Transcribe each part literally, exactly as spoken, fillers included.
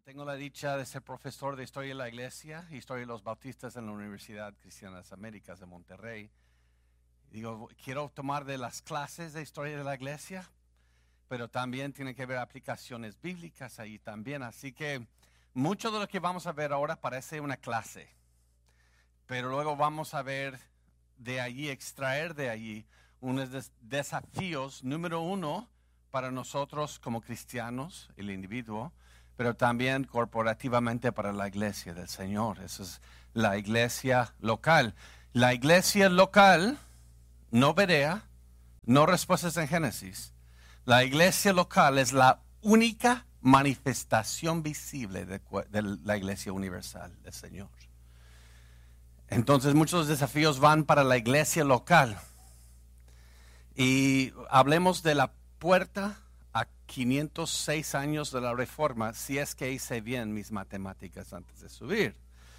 Tengo la dicha de ser profesor de Historia de la Iglesia, Historia de los Bautistas en la Universidad Cristiana de las Américas de Monterrey. Digo, quiero tomar de las clases de Historia de la Iglesia, pero también tiene que haber aplicaciones bíblicas ahí también. Así que mucho de lo que vamos a ver ahora parece una clase, pero luego vamos a ver de allí, extraer de allí unos des- desafíos, número uno, para nosotros como cristianos, el individuo, pero también corporativamente para la iglesia del Señor. Esa es la iglesia local. La iglesia local, no Berea, no respuestas en Génesis. La iglesia local es la única manifestación visible de, de la iglesia universal del Señor. Entonces muchos desafíos van para la iglesia local. Y hablemos de la puerta a quinientos seis años de la Reforma, si es que hice bien mis matemáticas antes de subir.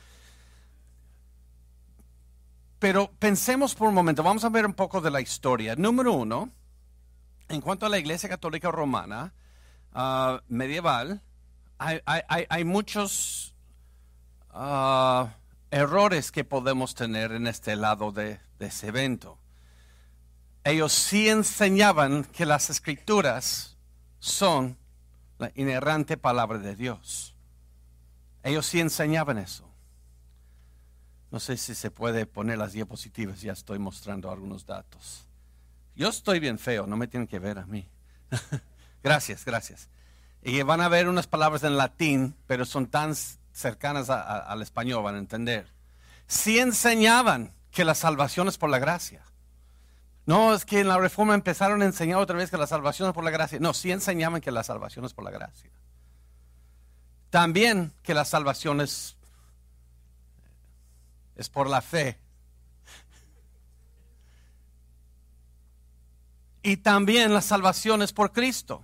Pero pensemos por un momento, vamos a ver un poco de la historia. Número uno, en cuanto a la Iglesia Católica Romana uh, medieval, hay, hay, hay muchos uh, errores que podemos tener en este lado de, de ese evento. Ellos sí enseñaban que las Escrituras son la inerrante palabra de Dios. Ellos sí enseñaban eso. No sé si se puede poner las diapositivas, ya estoy mostrando algunos datos. Yo estoy bien feo, no me tienen que ver a mí. Gracias, gracias. Y van a ver unas palabras en latín, pero son tan cercanas a, a, al español, van a entender. Sí enseñaban que la salvación es por la gracia. No, es que en la Reforma empezaron a enseñar otra vez que la salvación es por la gracia. No, sí enseñaban que la salvación es por la gracia. También que la salvación es, es por la fe. Y también la salvación es por Cristo.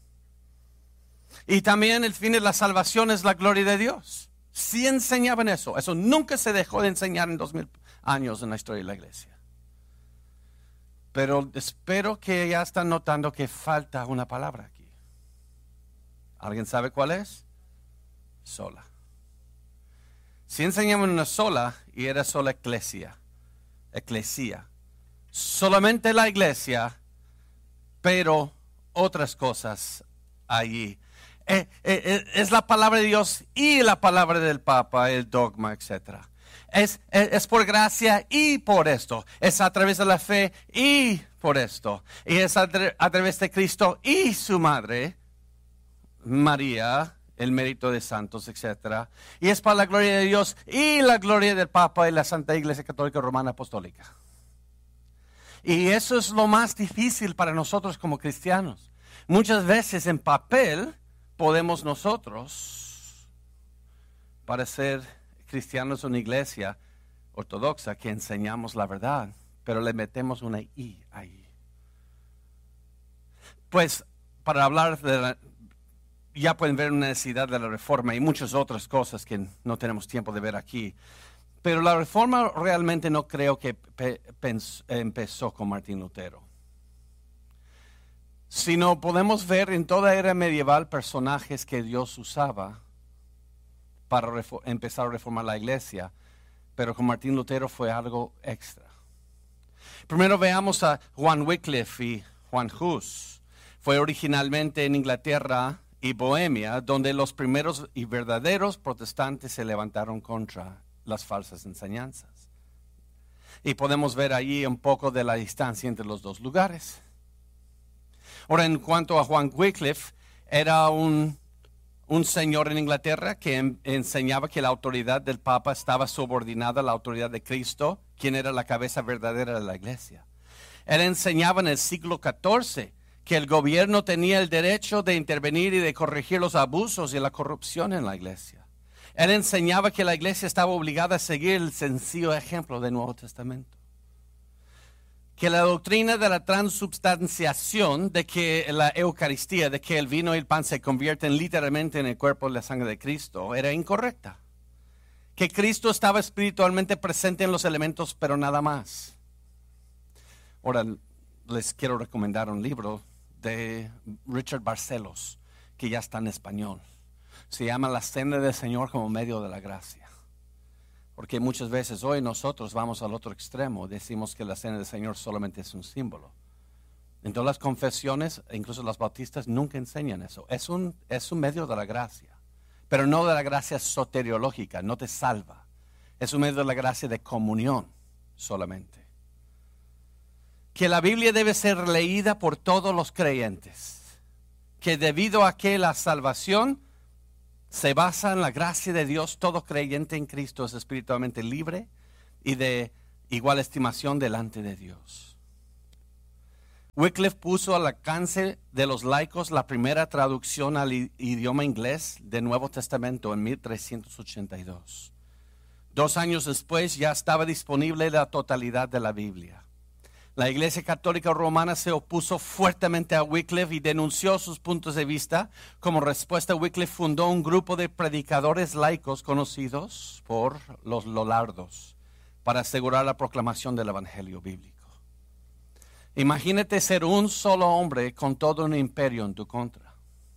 Y también el fin de la salvación es la gloria de Dios. Sí enseñaban eso. Eso nunca se dejó de enseñar en dos mil años en la historia de la iglesia. Pero espero que ya están notando que falta una palabra aquí. ¿Alguien sabe cuál es? Sola. Si enseñamos una sola, y era sola eclesia. Eclesia. Solamente la iglesia, pero otras cosas allí. Eh, eh, es la palabra de Dios y la palabra del Papa, el dogma, etcétera. Es, es, es por gracia y por esto. Es a través de la fe y por esto. Y es a, a través de Cristo y su madre, María, el mérito de santos, etcétera. Y es para la gloria de Dios y la gloria del Papa y la Santa Iglesia Católica Romana Apostólica. Y eso es lo más difícil para nosotros como cristianos. Muchas veces en papel podemos nosotros parecer cristianos en una iglesia ortodoxa que enseñamos la verdad, pero le metemos una I ahí. Pues para hablar de la, ya pueden ver una necesidad de la reforma y muchas otras cosas que no tenemos tiempo de ver aquí. Pero la reforma realmente no creo que pe, pens, empezó con Martín Lutero. Sino podemos ver en toda era medieval personajes que Dios usaba para empezar a reformar la iglesia, pero con Martín Lutero fue algo extra. Primero veamos a Juan Wycliffe y Juan Hus. Fue originalmente en Inglaterra y Bohemia, donde los primeros y verdaderos protestantes se levantaron contra las falsas enseñanzas. Y podemos ver allí un poco de la distancia entre los dos lugares. Ahora, en cuanto a Juan Wycliffe, era un Un señor en Inglaterra que en, enseñaba que la autoridad del Papa estaba subordinada a la autoridad de Cristo, quien era la cabeza verdadera de la iglesia. Él enseñaba en el siglo catorce que el gobierno tenía el derecho de intervenir y de corregir los abusos y la corrupción en la iglesia. Él enseñaba que la iglesia estaba obligada a seguir el sencillo ejemplo del Nuevo Testamento. Que la doctrina de la transubstanciación, de que la Eucaristía, de que el vino y el pan se convierten literalmente en el cuerpo y la sangre de Cristo, era incorrecta. Que Cristo estaba espiritualmente presente en los elementos, pero nada más. Ahora les quiero recomendar un libro de Richard Barcelos, que ya está en español. Se llama la cena del Señor como medio de la gracia. Porque muchas veces hoy nosotros vamos al otro extremo, decimos que la cena del Señor solamente es un símbolo. En todas las confesiones, incluso las bautistas, nunca enseñan eso. Es un, es un medio de la gracia, pero no de la gracia soteriológica, no te salva. Es un medio de la gracia de comunión solamente. Que la Biblia debe ser leída por todos los creyentes. Que debido a que la salvación se basa en la gracia de Dios, todo creyente en Cristo es espiritualmente libre y de igual estimación delante de Dios. Wycliffe puso al alcance de los laicos la primera traducción al idioma inglés del Nuevo Testamento en mil trescientos ochenta y dos. Dos años después ya estaba disponible la totalidad de la Biblia. La Iglesia Católica Romana se opuso fuertemente a Wycliffe y denunció sus puntos de vista. Como respuesta, Wycliffe fundó un grupo de predicadores laicos conocidos por los Lollardos para asegurar la proclamación del Evangelio bíblico. Imagínate ser un solo hombre con todo un imperio en tu contra.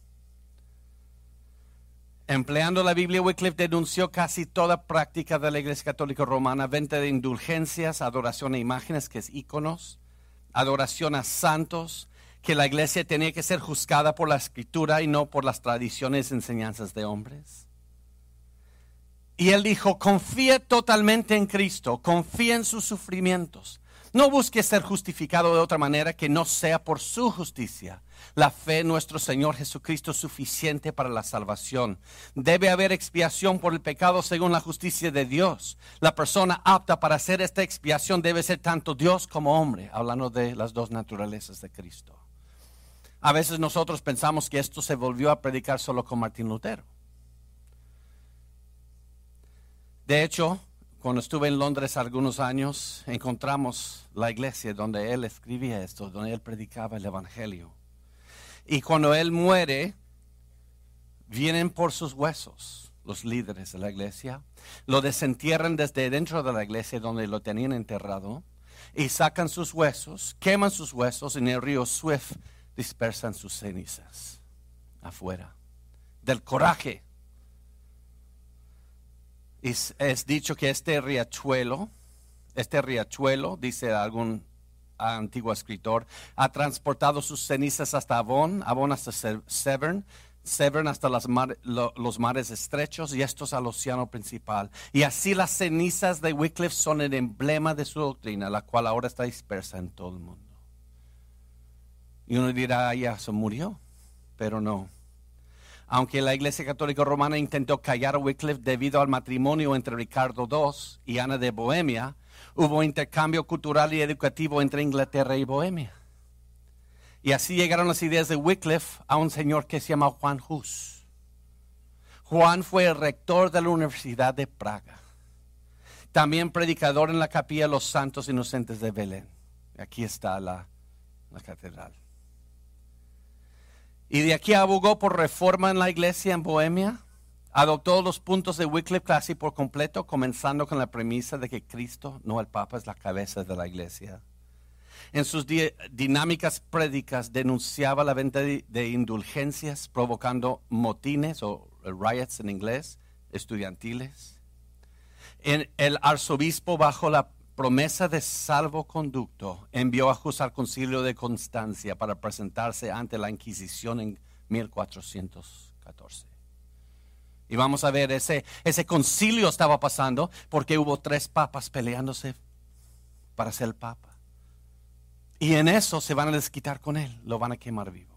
Empleando la Biblia, Wycliffe denunció casi toda práctica de la Iglesia Católica Romana, venta de indulgencias, adoración a imágenes, que es íconos, adoración a santos, que la Iglesia tenía que ser juzgada por la Escritura y no por las tradiciones y enseñanzas de hombres. Y él dijo, confía totalmente en Cristo, confía en sus sufrimientos. No busque ser justificado de otra manera que no sea por su justicia. La fe en nuestro Señor Jesucristo es suficiente para la salvación. Debe haber expiación por el pecado según la justicia de Dios. La persona apta para hacer esta expiación debe ser tanto Dios como hombre, hablando de las dos naturalezas de Cristo. A veces nosotros pensamos que esto se volvió a predicar solo con Martín Lutero. De hecho, cuando estuve en Londres algunos años, encontramos la iglesia donde él escribía esto, donde él predicaba el Evangelio. Y cuando él muere, vienen por sus huesos los líderes de la iglesia, lo desentierran desde dentro de la iglesia donde lo tenían enterrado, y sacan sus huesos, queman sus huesos, y en el río Swift dispersan sus cenizas afuera. Del coraje. Es, es dicho que este riachuelo, este riachuelo, dice algún antiguo escritor, ha transportado sus cenizas hasta Avon, Avon hasta Severn, Severn hasta las mar, lo, los mares estrechos y estos al océano principal. Y así las cenizas de Wycliffe son el emblema de su doctrina, la cual ahora está dispersa en todo el mundo. Y uno dirá, ya se murió, pero no. Aunque la Iglesia Católica Romana intentó callar a Wycliffe debido al matrimonio entre Ricardo segundo y Ana de Bohemia, hubo intercambio cultural y educativo entre Inglaterra y Bohemia. Y así llegaron las ideas de Wycliffe a un señor que se llama Juan Hus. Juan fue el rector de la Universidad de Praga. También predicador en la capilla de los Santos Inocentes de Belén. Aquí está la, la catedral. Y de aquí abogó por reforma en la iglesia en Bohemia. Adoptó los puntos de Wycliffe casi por completo, comenzando con la premisa de que Cristo, no el Papa, es la cabeza de la iglesia. En sus di- dinámicas prédicas denunciaba la venta de, de indulgencias, provocando motines o riots en inglés, estudiantiles. En el arzobispo, bajo la promesa de salvoconducto, envió a Hus al concilio de Constancia para presentarse ante la Inquisición en mil cuatrocientos catorce. Y vamos a ver, ese, ese concilio estaba pasando porque hubo tres papas peleándose para ser el papa. Y en eso se van a desquitar con él, lo van a quemar vivo.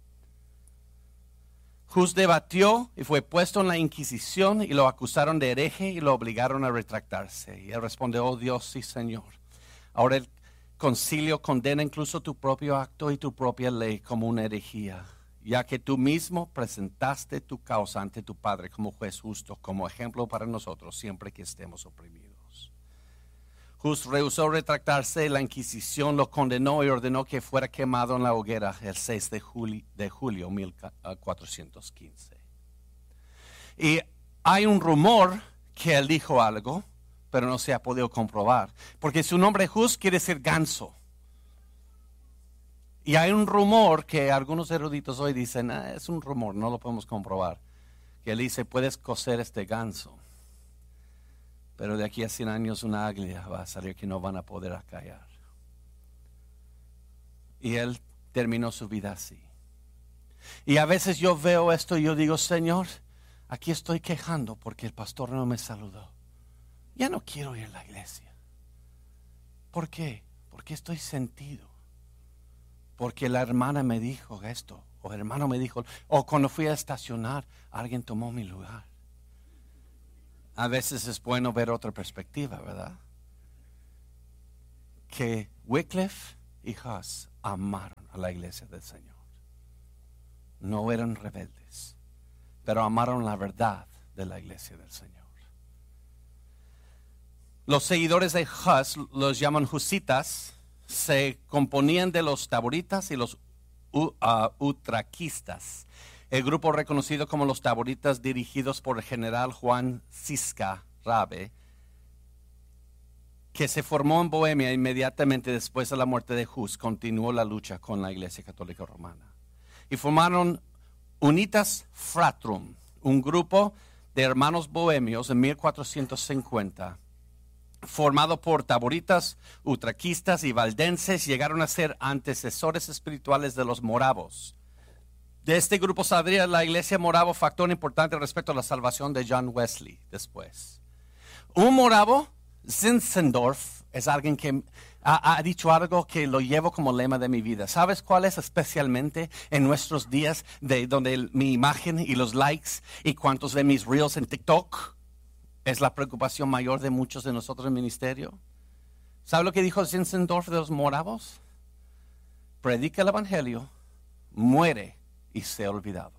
Hus debatió y fue puesto en la Inquisición y lo acusaron de hereje y lo obligaron a retractarse. Y él respondió, oh Dios, sí Señor. Ahora el concilio condena incluso tu propio acto y tu propia ley como una herejía, ya que tú mismo presentaste tu causa ante tu Padre como juez justo, como ejemplo para nosotros siempre que estemos oprimidos. Hus rehusó retractarse, la Inquisición lo condenó y ordenó que fuera quemado en la hoguera el seis de julio de mil cuatrocientos quince. Y hay un rumor que él dijo algo, pero no se ha podido comprobar, porque su nombre Hus quiere decir ganso. Y hay un rumor que algunos eruditos hoy dicen, ah, es un rumor, no lo podemos comprobar, que él dice, puedes coser este ganso, pero de aquí a cien años una águila va a salir que no van a poder acallar. Y él terminó su vida así. Y a veces yo veo esto y yo digo, Señor, aquí estoy quejando porque el pastor no me saludó. Ya no quiero ir a la iglesia. ¿Por qué? Porque estoy sentido. Porque la hermana me dijo esto, o el hermano me dijo, o cuando fui a estacionar, alguien tomó mi lugar. A veces es bueno ver otra perspectiva, ¿verdad? Que Wycliffe y Huss amaron a la iglesia del Señor. No eran rebeldes, pero amaron la verdad de la iglesia del Señor. Los seguidores de Huss, los llaman husitas, se componían de los taboritas y los uh, uh, utraquistas. El grupo reconocido como los taboritas, dirigidos por el general Juan Cisca Rabe, que se formó en Bohemia inmediatamente después de la muerte de Hus, continuó la lucha con la Iglesia Católica Romana. Y formaron Unitas Fratrum, un grupo de hermanos bohemios en mil cuatrocientos cincuenta, formado por taboritas, utraquistas y valdenses. Llegaron a ser antecesores espirituales de los moravos. De este grupo saldría la iglesia moravo, factor importante respecto a la salvación de John Wesley después. Un moravo, Zinzendorf, es alguien que ha, ha dicho algo que lo llevo como lema de mi vida. ¿Sabes cuál es especialmente en nuestros días de donde el, mi imagen y los likes y cuántos ven mis reels en TikTok es la preocupación mayor de muchos de nosotros en el ministerio? ¿Sabe lo que dijo Zinzendorf de los moravos? Predica el evangelio, muere y sea olvidado.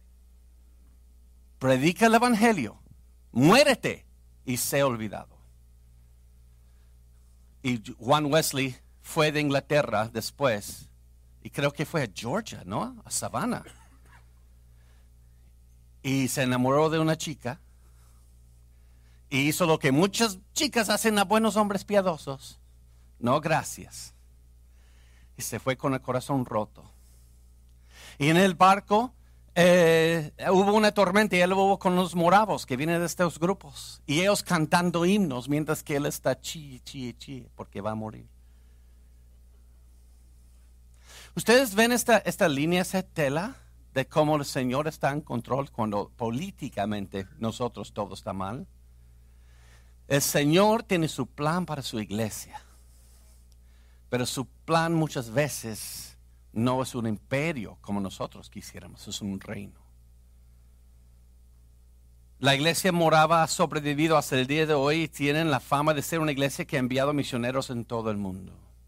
Predica el evangelio, muérete y sea olvidado. Y Juan Wesley fue de Inglaterra después, y creo que fue a Georgia, ¿no? A Savannah. Y se enamoró de una chica, y hizo lo que muchas chicas hacen a buenos hombres piadosos. No, gracias. Y se fue con el corazón roto. Y en el barco eh, hubo una tormenta y él hubo con los moravos que vienen de estos grupos. Y ellos cantando himnos mientras que él está chi, chi, chi, porque va a morir. ¿Ustedes ven esta, esta línea, esa tela de cómo el Señor está en control cuando políticamente nosotros todo está mal? El Señor tiene su plan para su iglesia. Pero su plan muchas veces no es un imperio como nosotros quisiéramos, es un reino. La iglesia morava ha sobrevivido hasta el día de hoy y tienen la fama de ser una iglesia que ha enviado misioneros en todo el mundo.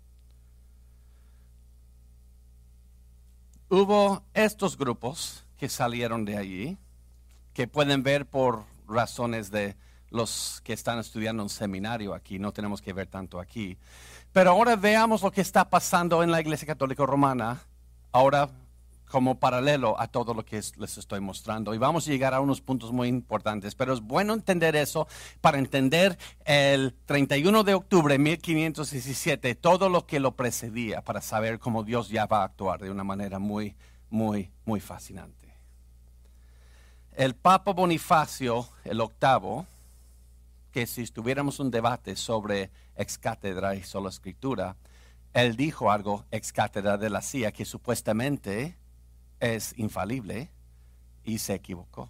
Hubo estos grupos que salieron de allí, que pueden ver por razones de los que están estudiando un seminario aquí, no tenemos que ver tanto aquí. Pero ahora veamos lo que está pasando en la Iglesia Católica Romana, ahora como paralelo a todo lo que es, les estoy mostrando. Y vamos a llegar a unos puntos muy importantes, pero es bueno entender eso para entender el treinta y uno de octubre de mil quinientos diecisiete, todo lo que lo precedía, para saber cómo Dios ya va a actuar de una manera muy, muy, muy fascinante. El Papa Bonifacio, el octavo, que si estuviéramos un debate sobre ex cátedra y sola escritura, él dijo algo ex cátedra de la C I A que supuestamente es infalible y se equivocó.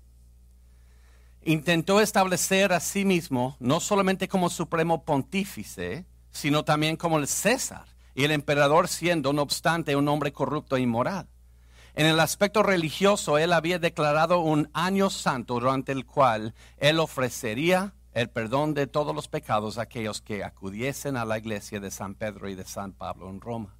Intentó establecer a sí mismo no solamente como supremo pontífice, sino también como el César y el emperador, siendo no obstante un hombre corrupto e inmoral. En el aspecto religioso, él había declarado un año santo durante el cual él ofrecería el perdón de todos los pecados a aquellos que acudiesen a la iglesia de San Pedro y de San Pablo en Roma.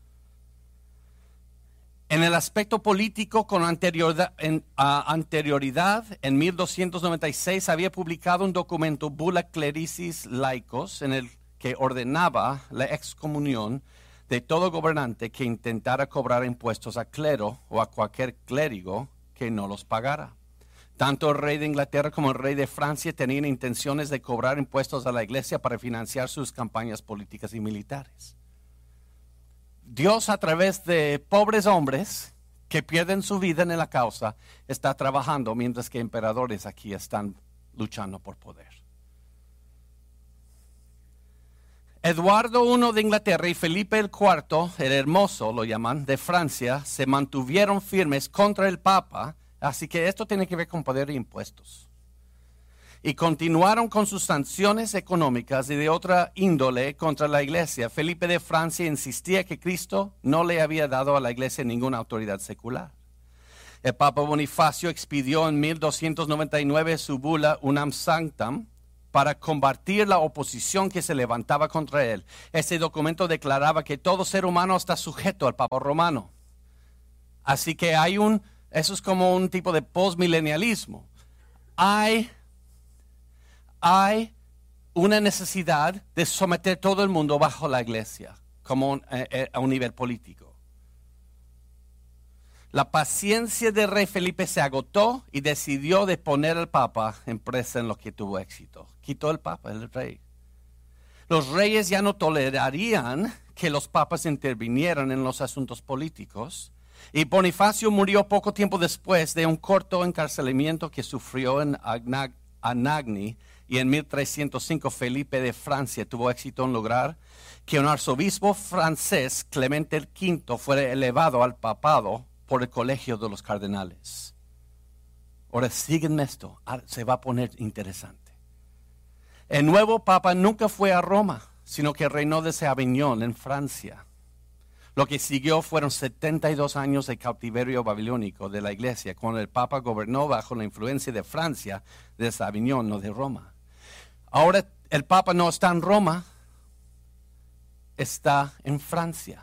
En el aspecto político, con anterioridad en, uh, anterioridad, en mil doscientos noventa y seis había publicado un documento, Bulla Clericis Laicos, en el que ordenaba la excomunión de todo gobernante que intentara cobrar impuestos a clero o a cualquier clérigo que no los pagara. Tanto el rey de Inglaterra como el rey de Francia tenían intenciones de cobrar impuestos a la iglesia para financiar sus campañas políticas y militares. Dios, a través de pobres hombres que pierden su vida en la causa, está trabajando mientras que emperadores aquí están luchando por poder. Eduardo primero de Inglaterra y Felipe el cuarto, el hermoso lo llaman, de Francia, se mantuvieron firmes contra el Papa, así que esto tiene que ver con poder e impuestos. Y continuaron con sus sanciones económicas y de otra índole contra la iglesia. Felipe de Francia insistía que Cristo no le había dado a la iglesia ninguna autoridad secular. El Papa Bonifacio expidió en mil doscientos noventa y nueve su bula Unam Sanctam para combatir la oposición que se levantaba contra él. Ese documento declaraba que todo ser humano está sujeto al Papa romano. Así que hay un, eso es como un tipo de postmilenialismo. Hay, hay una necesidad de someter todo el mundo bajo la iglesia, como un, eh, a un nivel político. La paciencia del rey Felipe se agotó y decidió de poner al Papa en presa, en lo que tuvo éxito. Quitó el Papa, el rey. Los reyes ya no tolerarían que los papas intervinieran en los asuntos políticos. Y Bonifacio murió poco tiempo después de un corto encarcelamiento que sufrió en Anagni. Y en mil trescientos cinco Felipe de Francia tuvo éxito en lograr que un arzobispo francés, Clemente el quinto, fuera elevado al papado por el colegio de los cardenales. Ahora síguenme esto, se va a poner interesante. El nuevo papa nunca fue a Roma, sino que reinó desde Aviñón en Francia. Lo que siguió fueron setenta y dos años de cautiverio babilónico de la iglesia, cuando el papa gobernó bajo la influencia de Francia desde Aviñón, no de Roma. Ahora el papa no está en Roma, está en Francia.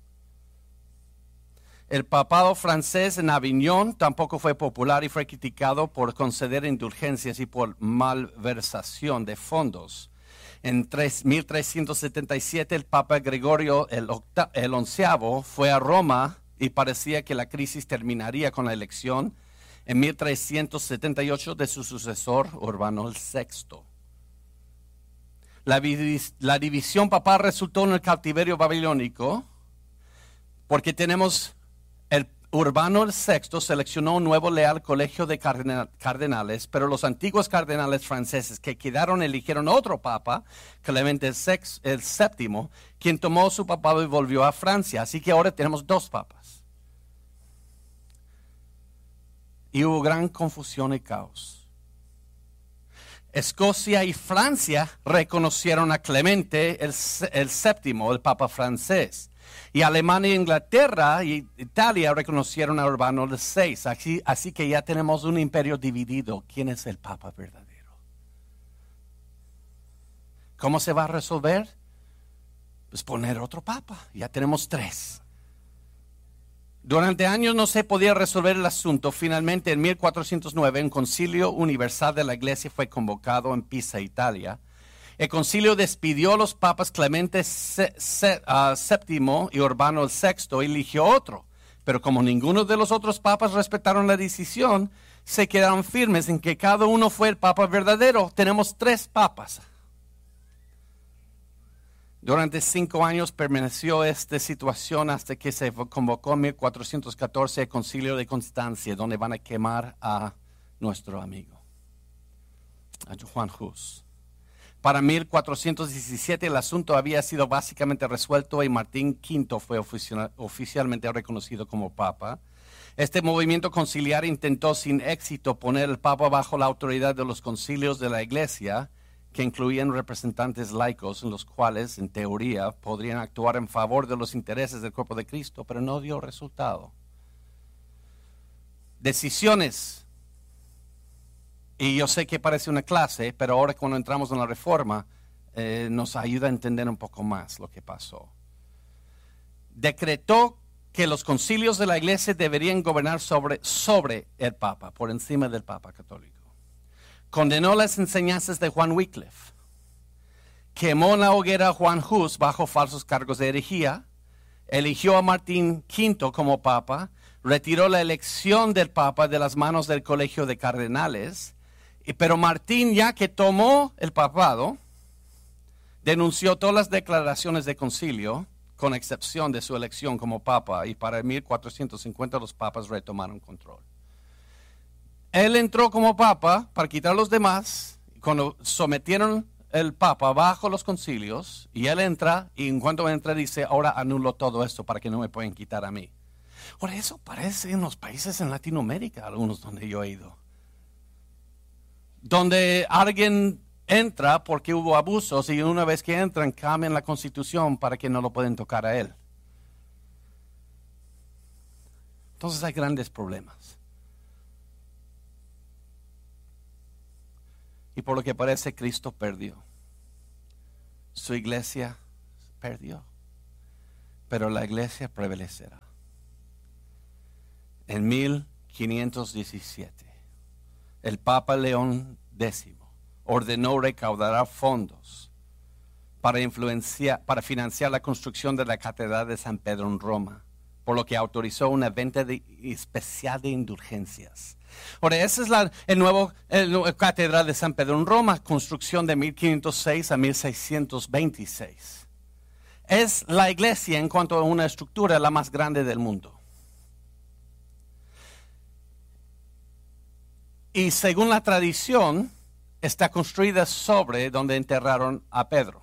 El papado francés en Aviñón tampoco fue popular y fue criticado por conceder indulgencias y por malversación de fondos. En mil trescientos setenta y siete el Papa Gregorio el, octa, el onceavo fue a Roma y parecía que la crisis terminaría con la elección en mil trescientos setenta y ocho de su sucesor Urbano el sexto. La, la división papal resultó en el cautiverio babilónico porque tenemos el Urbano el sexto seleccionó un nuevo leal colegio de cardenales, pero los antiguos cardenales franceses que quedaron eligieron otro papa, Clemente el, sex, el séptimo, quien tomó su papado y volvió a Francia. Así que ahora tenemos dos papas. Y hubo gran confusión y caos. Escocia y Francia reconocieron a Clemente el, el séptimo, el papa francés. Y Alemania, Inglaterra y Italia reconocieron a Urbano el sexto. Así, así que ya tenemos un imperio dividido. ¿Quién es el Papa verdadero? ¿Cómo se va a resolver? Pues poner otro Papa. Ya tenemos tres. Durante años no se podía resolver el asunto. Finalmente, en mil cuatrocientos nueve, un concilio universal de la Iglesia fue convocado en Pisa, Italia. El concilio despidió a los papas Clemente séptimo y Urbano el sexto y eligió otro. Pero como ninguno de los otros papas respetaron la decisión, se quedaron firmes en que cada uno fue el papa verdadero. Tenemos tres papas. Durante cinco años permaneció esta situación hasta que se convocó en mil cuatrocientos catorce el concilio de Constancia, donde van a quemar a nuestro amigo, a Juan Hus. Para mil cuatrocientos diecisiete el asunto había sido básicamente resuelto y Martín quinto fue oficial, oficialmente reconocido como papa. Este movimiento conciliar intentó sin éxito poner al papa bajo la autoridad de los concilios de la iglesia, que incluían representantes laicos, en los cuales, en teoría, podrían actuar en favor de los intereses del cuerpo de Cristo, pero no dio resultado. Decisiones. Y yo sé que parece una clase, pero ahora cuando entramos en la reforma, eh, nos ayuda a entender un poco más lo que pasó. Decretó que los concilios de la iglesia deberían gobernar sobre, sobre el Papa, por encima del Papa católico. Condenó las enseñanzas de Juan Wycliffe. Quemó en la hoguera a Juan Hus bajo falsos cargos de herejía. Eligió a Martín quinto como Papa. Retiró la elección del Papa de las manos del colegio de cardenales. Pero Martín, ya que tomó el papado, denunció todas las declaraciones de concilio con excepción de su elección como papa, y para mil cuatrocientos cincuenta los papas retomaron control. Él entró como papa para quitar a los demás, cuando sometieron el papa bajo los concilios, y él entra, y en cuanto entra dice, ahora anulo todo esto para que no me puedan quitar a mí. Por eso parece en los países en Latinoamérica, algunos donde yo he ido, donde alguien entra porque hubo abusos y una vez que entran cambian la constitución para que no lo pueden tocar a él. Entonces hay grandes problemas. Y por lo que parece Cristo perdió. Su iglesia perdió. Pero la iglesia prevalecerá. En mil quinientos diecisiete, el Papa León X ordenó recaudar fondos para, influenciar, para financiar la construcción de la Catedral de San Pedro en Roma, por lo que autorizó una venta de, especial de indulgencias. Ahora, esa es la el nuevo el, el Catedral de San Pedro en Roma, construcción de mil quinientos seis a mil seiscientos veintiséis. Es la iglesia en cuanto a una estructura la más grande del mundo. Y según la tradición, está construida sobre donde enterraron a Pedro.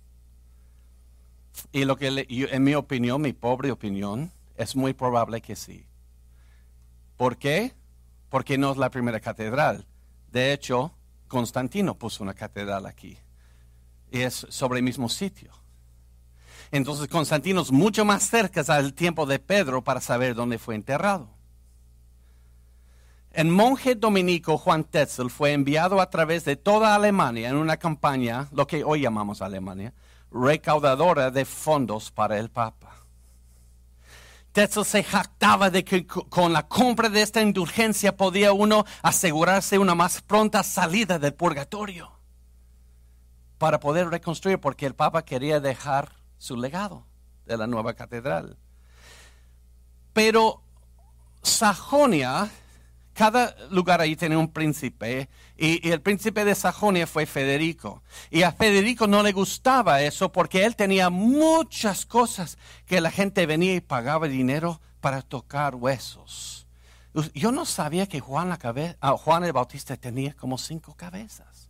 Y lo que le, yo, en mi opinión, mi pobre opinión, es muy probable que sí. ¿Por qué? Porque no es la primera catedral. De hecho, Constantino puso una catedral aquí. Y es sobre el mismo sitio. Entonces Constantino es mucho más cerca al tiempo de Pedro para saber dónde fue enterrado. El monje dominico Juan Tetzel fue enviado a través de toda Alemania en una campaña, lo que hoy llamamos Alemania, recaudadora de fondos para el Papa. Tetzel se jactaba de que con la compra de esta indulgencia podía uno asegurarse una más pronta salida del purgatorio para poder reconstruir, porque el Papa quería dejar su legado de la nueva catedral. Pero Sajonia, cada lugar ahí tenía un príncipe, y, y el príncipe de Sajonia fue Federico. Y a Federico no le gustaba eso porque él tenía muchas cosas que la gente venía y pagaba dinero para tocar huesos. Yo no sabía que Juan, la cabe- ah, Juan el Bautista tenía como cinco cabezas.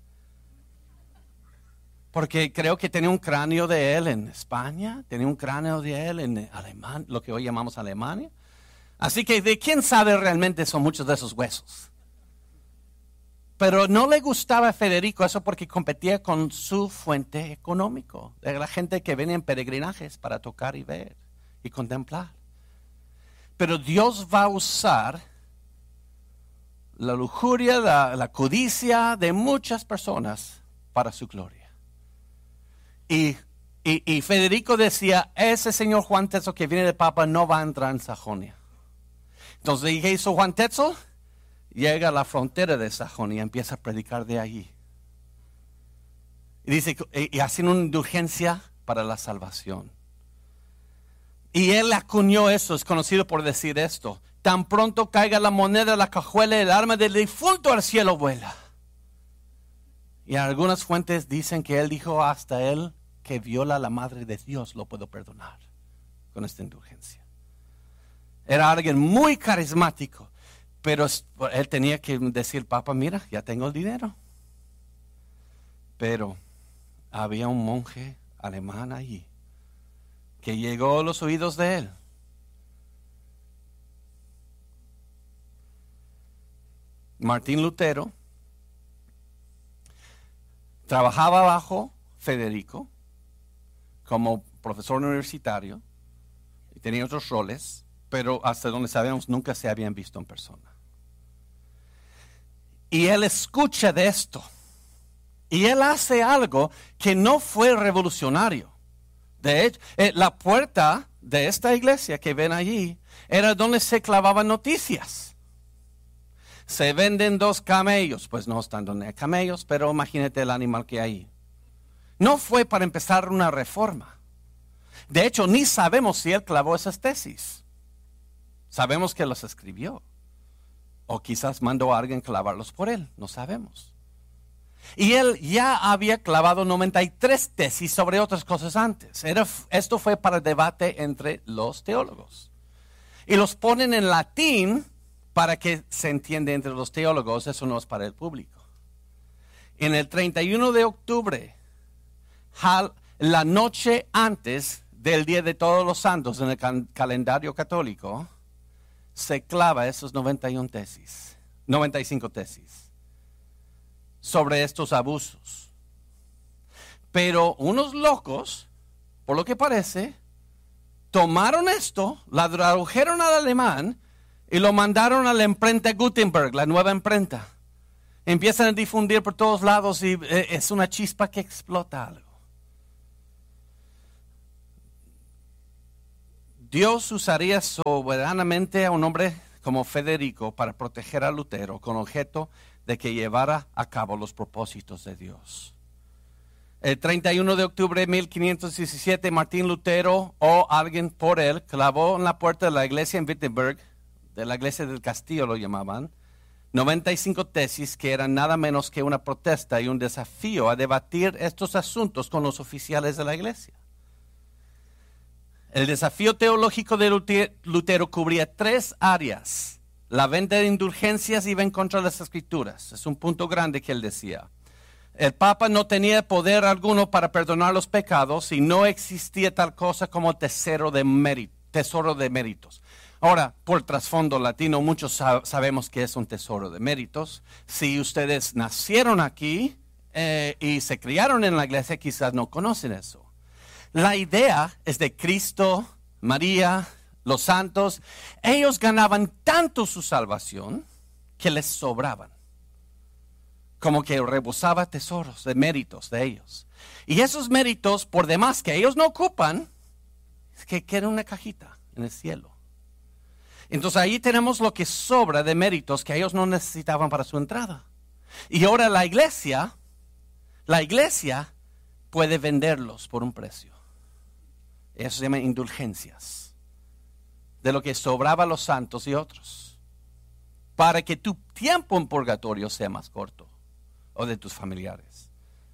Porque creo que tenía un cráneo de él en España, tenía un cráneo de él en Alemania, lo que hoy llamamos Alemania. Así que de quién sabe realmente son muchos de esos huesos. Pero no le gustaba a Federico eso porque competía con su fuente económico, de la gente que venía en peregrinajes para tocar y ver y contemplar. Pero Dios va a usar la lujuria, la, la codicia de muchas personas para su gloria. Y, y, y Federico decía, ese señor Juan Tetzel que viene de Papa no va a entrar en Sajonia. Entonces, ¿qué hizo Juan Tetzel? Llega a la frontera de Sajonia y empieza a predicar de allí. Y dice, y hacen una indulgencia para la salvación. Y él acuñó eso, es conocido por decir esto: tan pronto caiga la moneda, la cajuela, el arma del difunto al cielo vuela. Y algunas fuentes dicen que él dijo hasta él que viola a la madre de Dios, lo puedo perdonar con esta indulgencia. Era alguien muy carismático, pero él tenía que decir, Papa, mira, ya tengo el dinero. Pero había un monje alemán allí que llegó a los oídos de él. Martín Lutero trabajaba bajo Federico como profesor universitario y tenía otros roles, pero hasta donde sabemos nunca se habían visto en persona. Y él escucha de esto y él hace algo que no fue revolucionario. De hecho, eh, la puerta de esta iglesia que ven allí era donde se clavaban noticias. Se venden dos camellos, pues no están donde hay camellos, pero imagínate el animal que hay. No fue para empezar una reforma. De hecho, ni sabemos si él clavó esas tesis. Sabemos que los escribió. O quizás mandó a alguien clavarlos por él, no sabemos. Y él ya había clavado noventa y tres tesis sobre otras cosas antes. Era, esto fue para debate entre los teólogos. Y los ponen en latín para que se entienda entre los teólogos. Eso no es para el público. En el treinta y uno de octubre, la noche antes del Día de Todos los Santos en el cal- calendario católico, se clava esos noventa y una tesis, noventa y cinco tesis sobre estos abusos. Pero unos locos, por lo que parece, tomaron esto, la tradujeron al alemán y lo mandaron a la imprenta Gutenberg, la nueva imprenta. Empiezan a difundir por todos lados y eh, es una chispa que explota algo. Dios usaría soberanamente a un hombre como Federico para proteger a Lutero con objeto de que llevara a cabo los propósitos de Dios. El treinta y uno de octubre de mil quinientos diecisiete, Martín Lutero o alguien por él clavó en la puerta de la iglesia en Wittenberg, de la iglesia del castillo lo llamaban, noventa y cinco tesis que eran nada menos que una protesta y un desafío a debatir estos asuntos con los oficiales de la iglesia. El desafío teológico de Lutero cubría tres áreas. La venta de indulgencias iba en contra de las escrituras. Es un punto grande que él decía. El Papa no tenía poder alguno para perdonar los pecados y no existía tal cosa como tesoro de mérito, tesoro de méritos. Ahora, por trasfondo latino, muchos sab- sabemos que es un tesoro de méritos. Si ustedes nacieron aquí eh, y se criaron en la iglesia, quizás no conocen eso. La idea es de Cristo, María, los santos. Ellos ganaban tanto su salvación que les sobraban. Como que rebosaba tesoros de méritos de ellos. Y esos méritos, por demás, que ellos no ocupan, es que queda una cajita en el cielo. Entonces ahí tenemos lo que sobra de méritos que ellos no necesitaban para su entrada. Y ahora la iglesia, la iglesia puede venderlos por un precio. Eso se llama indulgencias. De lo que sobraba a los santos y otros. Para que tu tiempo en purgatorio sea más corto. O de tus familiares.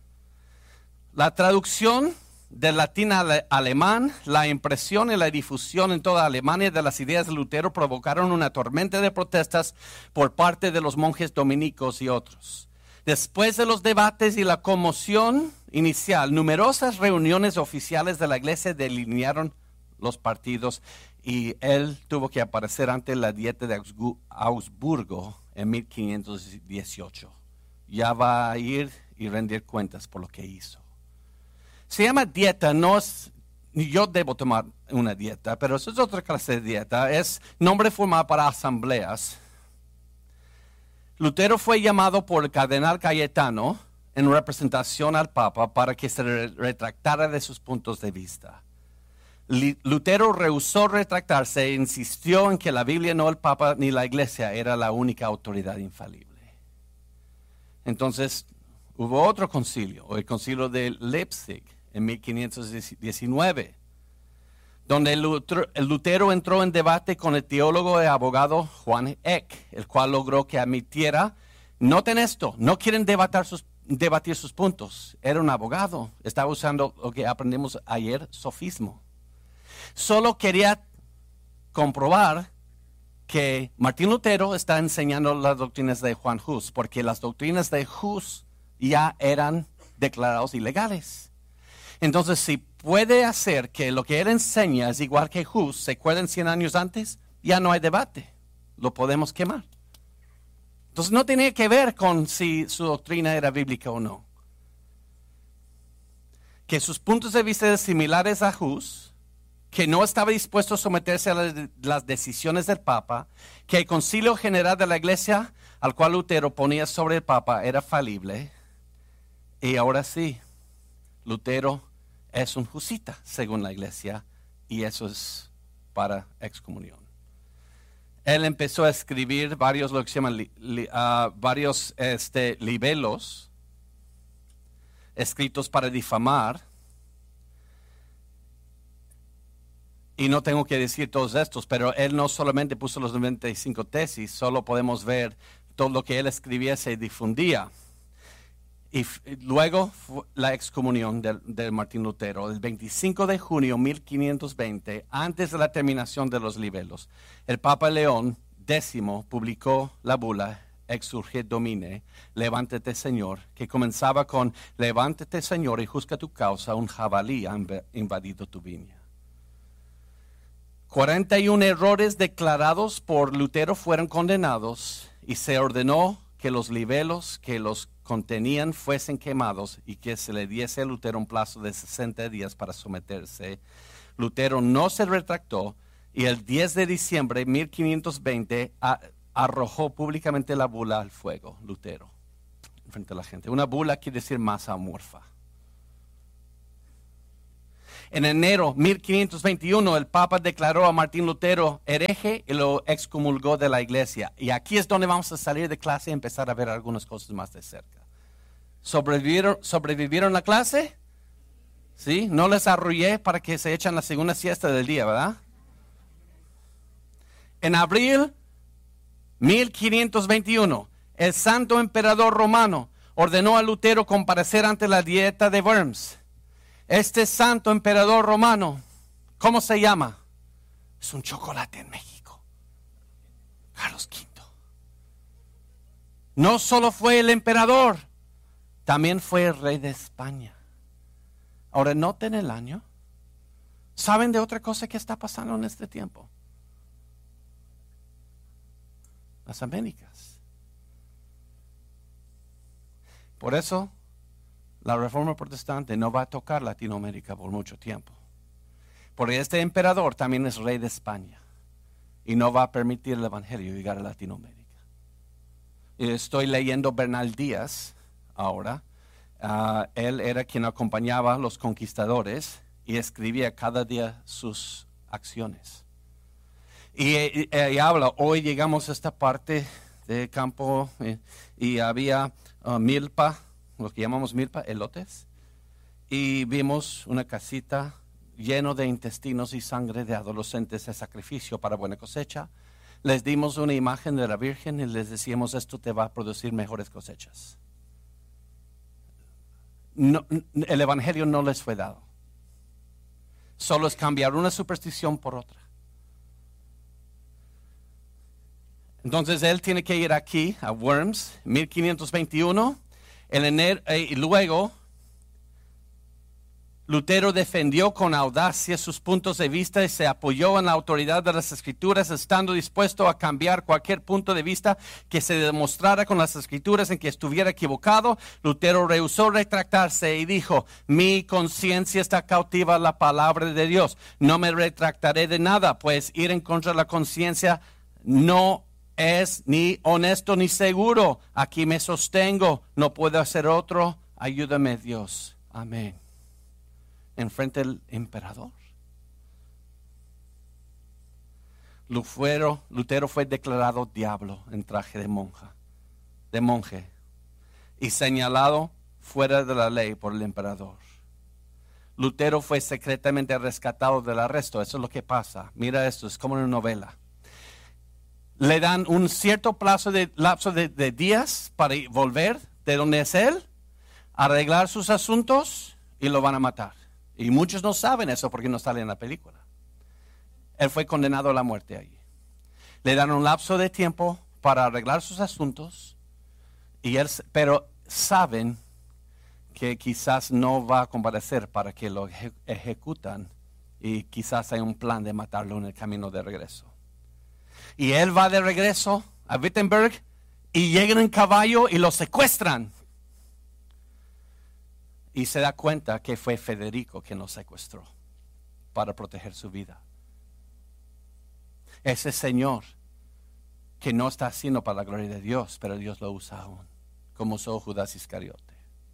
La traducción del latín al alemán, la impresión y la difusión en toda Alemania de las ideas de Lutero provocaron una tormenta de protestas por parte de los monjes dominicos y otros. Después de los debates y la conmoción inicial, numerosas reuniones oficiales de la iglesia delinearon los partidos y él tuvo que aparecer ante la dieta de Augsburgo en mil quinientos dieciocho. Ya va a ir y rendir cuentas por lo que hizo. Se llama dieta, no es, yo debo tomar una dieta, pero eso es otra clase de dieta, es nombre formal para asambleas. Lutero fue llamado por el cardenal Cayetano en representación al Papa para que se retractara de sus puntos de vista. Lutero rehusó retractarse e insistió en que la Biblia, no el Papa ni la Iglesia, era la única autoridad infalible. Entonces hubo otro concilio, o el concilio de Leipzig, en mil quinientos diecinueve, donde el Lutero entró en debate con el teólogo y abogado Juan Eck, el cual logró que admitiera, noten esto, no quieren debatir sus, debatir sus puntos, era un abogado, estaba usando lo que aprendimos ayer, sofismo. Solo quería comprobar que Martín Lutero está enseñando las doctrinas de Juan Hus, porque las doctrinas de Hus ya eran declarados ilegales. Entonces, si puede hacer que lo que él enseña es igual que Hus, ¿se acuerdan cien años antes? Ya no hay debate, lo podemos quemar. Entonces, no tenía que ver con si su doctrina era bíblica o no. Que sus puntos de vista eran similares a Hus, que no estaba dispuesto a someterse a las, las decisiones del Papa, que el Concilio General de la Iglesia, al cual Lutero ponía sobre el Papa, era falible. Y ahora sí, Lutero es un husita, según la Iglesia, y eso es para excomunión. Él empezó a escribir varios, lo que se llaman, li, li, uh, varios este, libelos, escritos para difamar. Y no tengo que decir todos estos, pero él no solamente puso los noventa y cinco tesis, solo podemos ver todo lo que él escribía se difundía. Y f- luego fu- la excomunión de, de Martín Lutero, el veinticinco de junio de mil quinientos veinte, antes de la terminación de los libelos, el Papa León X publicó la bula Exsurget Domine, levántate Señor, que comenzaba con levántate Señor y juzga tu causa, un jabalí ha inv- invadido tu viña. cuarenta y uno errores declarados por Lutero fueron condenados y se ordenó que los libelos que los contenían fuesen quemados y que se le diese a Lutero un plazo de sesenta días para someterse. Lutero no se retractó y el diez de diciembre de mil quinientos veinte a, arrojó públicamente la bula al fuego, Lutero, frente a la gente. Una bula quiere decir masa amorfa. En enero de mil quinientos veintiuno el Papa declaró a Martín Lutero hereje y lo excomulgó de la iglesia. Y aquí es donde vamos a salir de clase y empezar a ver algunas cosas más de cerca. ¿Sobrevivieron, sobrevivieron la clase? ¿Sí? No les arrullé para que se echen la segunda siesta del día, ¿verdad? En abril de mil quinientos veintiuno, el santo emperador romano ordenó a Lutero comparecer ante la dieta de Worms. Este santo emperador romano, ¿cómo se llama? Es un chocolate en México. Carlos quinto. No solo fue el emperador, también fue el rey de España. Ahora, noten el año. ¿Saben de otra cosa que está pasando en este tiempo? Las Américas. Por eso, la Reforma Protestante no va a tocar Latinoamérica por mucho tiempo. Porque este emperador también es rey de España y no va a permitir el Evangelio llegar a Latinoamérica. Y estoy leyendo Bernal Díaz ahora. Uh, él era quien acompañaba a los conquistadores y escribía cada día sus acciones. Y, y, y habla, hoy llegamos a esta parte del campo eh, y había uh, milpa, lo que llamamos milpa, elotes, y vimos una casita lleno de intestinos y sangre de adolescentes de sacrificio para buena cosecha. Les dimos una imagen de la Virgen y les decíamos, esto te va a producir mejores cosechas. No, el Evangelio no les fue dado. Solo es cambiar una superstición por otra. Entonces él tiene que ir aquí a Worms, mil quinientos veintiuno. En enero, eh, y luego Lutero defendió con audacia sus puntos de vista y se apoyó en la autoridad de las Escrituras, estando dispuesto a cambiar cualquier punto de vista que se demostrara con las Escrituras en que estuviera equivocado. Lutero rehusó retractarse y dijo, mi conciencia está cautiva a la palabra de Dios. No me retractaré de nada, pues ir en contra de la conciencia no es ni honesto ni seguro. Aquí me sostengo, no puedo hacer otro. Ayúdame Dios. Amén. Enfrente del emperador. Lutero, Lutero fue declarado diablo en traje de monja, de monje, y señalado fuera de la ley por el emperador. Lutero fue secretamente rescatado del arresto. Eso es lo que pasa. Mira esto, es como una novela. Le dan un cierto plazo de, lapso de, de días para volver de donde es él, arreglar sus asuntos y lo van a matar. Y muchos no saben eso porque no sale en la película. Él fue condenado a la muerte allí. Le dan un lapso de tiempo para arreglar sus asuntos, y él, pero saben que quizás no va a comparecer para que lo eje, ejecutan y quizás hay un plan de matarlo en el camino de regreso. Y él va de regreso a Wittenberg y llegan en caballo y lo secuestran. Y se da cuenta que fue Federico quien lo secuestró para proteger su vida. Ese señor que no está haciendo para la gloria de Dios, pero Dios lo usa aún, como usó Judas Iscariote.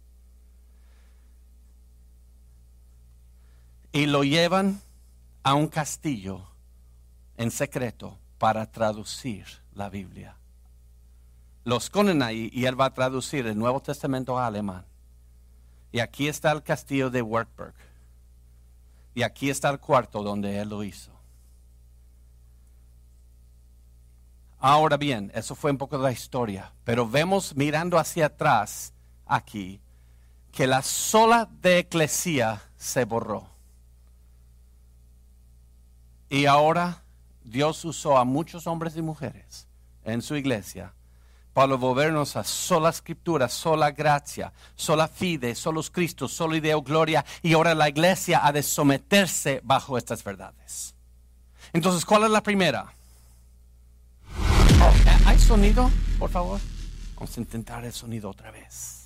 Y lo llevan a un castillo en secreto para traducir la Biblia. Lo esconden ahí y él va a traducir el Nuevo Testamento a alemán. Y aquí está el castillo de Wartburg. Y aquí está el cuarto donde él lo hizo. Ahora bien, eso fue un poco de la historia. Pero vemos mirando hacia atrás aquí que la sola de eclesía se borró. Y ahora Dios usó a muchos hombres y mujeres en su iglesia para volvernos a sola escritura, sola gracia, sola fide, solos Cristo, solo ideo gloria. Y ahora la iglesia ha de someterse bajo estas verdades. Entonces, ¿cuál es la primera? Oh, ¿hay sonido, por favor? Vamos a intentar el sonido otra vez.